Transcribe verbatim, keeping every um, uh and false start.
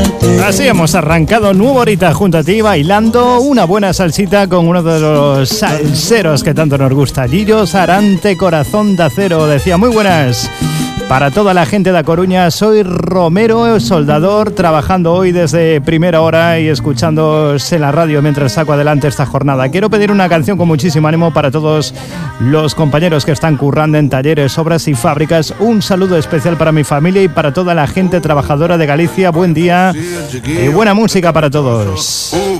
Así hemos arrancado nueva horita junto a ti, bailando una buena salsita con uno de los salseros que tanto nos gusta, Gillo Sarante, Corazón de Acero. Decía, muy buenas para toda la gente de A Coruña, soy Romero Soldador, trabajando hoy desde primera hora y escuchándose la radio mientras saco adelante esta jornada. Quiero pedir una canción con muchísimo ánimo para todos los compañeros que están currando en talleres, obras y fábricas. Un saludo especial para mi familia y para toda la gente trabajadora de Galicia. Buen día y buena música para todos.